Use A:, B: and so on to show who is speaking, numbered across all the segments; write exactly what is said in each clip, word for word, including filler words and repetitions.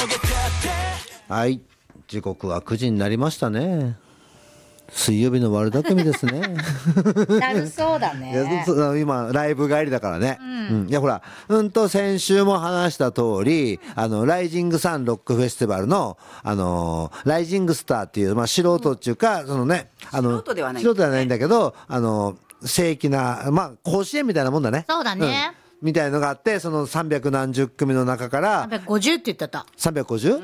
A: はい、時刻はくじになりましたね。水曜日の悪巧みですね。
B: だるそうだね。
A: いやそ今ライブ帰りだからね、うんうん、いやほらうんと先週も話した通り、あのライジングサンロックフェスティバルのあのライジングスターっていう、まあ、素人っていうか、うん、そのねあの
C: 素人ではない
A: 素人ではないんだけど、あの正規な、まあ、甲子園みたいなもんだね。
B: そうだね、
A: うんみたいのがあって、そのさんびゃくなんじゅっくみの中から
B: さんびゃくごじゅうって言ってた
A: さんびゃくごじゅう、うん、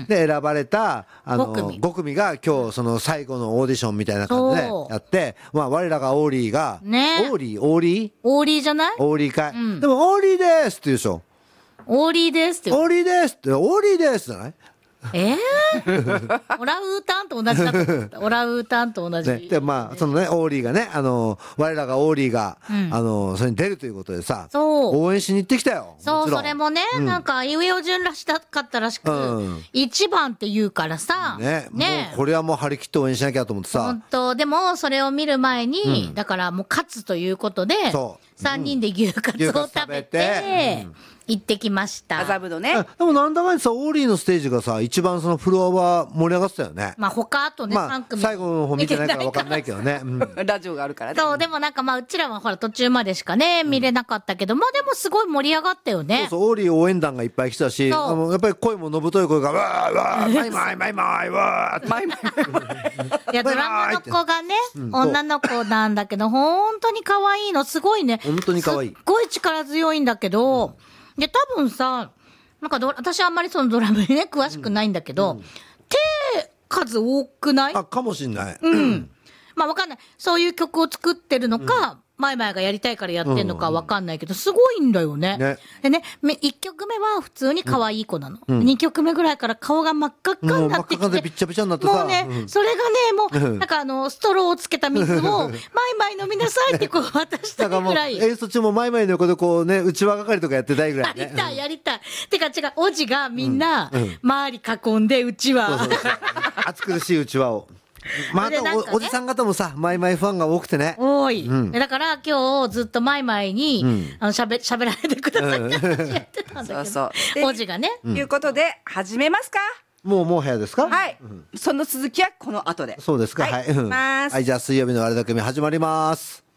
A: で選ばれたあの
B: ご組
A: ご組が今日その最後のオーディションみたいな感じでやって、まあ、我らがオーリーが、
B: ね、
A: オーリーオーリー
B: オーリーじゃない
A: オーリーかい、
B: うん、
A: でもオーリーですって言うでしょ。
B: オーリーですって
A: オーリーですってオーリーですじゃない。
B: えー、オランウータンと同じだと思った。オランウータンと同じ、
A: ね、でまあそのねオーリーがね、あの我らがオーリーが、うん、あのそれに出るということでさ、
B: そう
A: 応援しに行ってきたよ。
B: そうそれもね、うん、なんか上尾順らしたかったらしく、うん、いちばんって言うからさ、
A: ね
B: ね
A: もうこれはもう張り切って応援しなきゃと思ってさ。
B: 本当でもそれを見る前に、うん、だからもう勝つということでさんにんで牛カツを食べて、うん、行ってきました。
C: 麻布のね。
A: でもなんだかんださオーリーのステージがさ一番そのフロアは盛り上がってたよね。
B: まあ他あとね、まあ、さん組
A: 最後の方見てないから分かんないけどね、うん、
C: ラジオがあるからね。
B: そうでもなんかまあうちらはほら途中までしかね見れなかったけど、うん、まあでもすごい盛り上がったよね。
A: そうそうオーリー応援団がいっぱい来たし、あのやっぱり声ものぶとい声がわーわーマイマイマイマイわー
C: マイマイマイ
B: いやドラムの子がね、うん、女の子なんだけど本当に可愛いのすごいね。
A: 本当に可愛い。
B: すっごい力強いんだけど、うん、で多分さなんかど私あんまりそのドラムにね詳しくないんだけど、うん、手数多くない？
A: あかもしんない。
B: うん。まあわかんない。そういう曲を作ってるのか。うんマイマイがやりたいからやってんのかわかんないけど、すごいんだよね。ねでね、いっきょくめは普通に可愛い子なの。うん、にきょくめぐらいから顔が真っ赤っかになってきて。
A: 真っ赤でびっちゃびちゃになってさ。
B: もうね、うん、それがね、もう、なんかあの、ストローをつけた水を、マイマイ飲みなさいってこう渡したいぐらい。
A: 演奏中もマイマイの横でこうね、うちわ係とかやってたいぐらい、ね。
B: やりたい、やりたい。てか違う、おじがみんな、周り囲んでうちわ。
A: 暑苦しいうちわを。まあ、ね、お, おじさん方もさマイマイファンが多くてね
B: 多い、
A: うん、
B: だから今日ずっとマイマイに、うん、あのしゃべ、しゃべられてくださいって話やってたんだけど、そうそうおじがね
C: と、うん、いうことで始めますか。
A: もうもう部屋ですか。
C: はい、うん、その続きはこの後で。
A: そうですか。はい、はい、はい、じゃあ水曜日のあれだけ始まります。